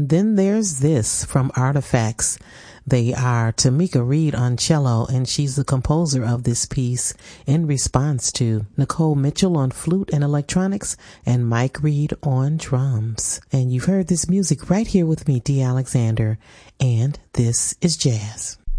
then there's this from Artifacts. They are Tamika Reed on cello, and she's the composer of this piece in response to Nicole Mitchell on flute and electronics and Mike Reed on drums. And you've heard this music right here with me, Dee Alexander, and this is jazz.